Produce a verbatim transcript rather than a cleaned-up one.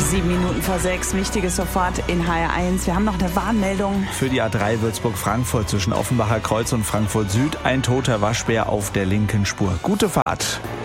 Sieben Minuten vor sechs, wichtiges sofort in H R eins. Wir haben noch eine Warnmeldung. Für die A drei Würzburg-Frankfurt zwischen Offenbacher Kreuz und Frankfurt Süd ein toter Waschbär auf der linken Spur. Gute Fahrt.